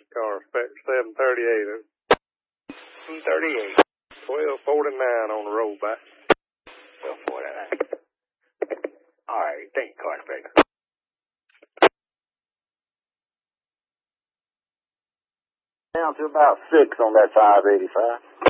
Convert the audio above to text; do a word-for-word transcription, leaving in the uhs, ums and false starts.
Car spec seven thirty-eight. seven thirty-eight. twelve forty-nine on the road back. twelve forty-nine. All right, thank you, car spec. Down to about six on that five eighty-five.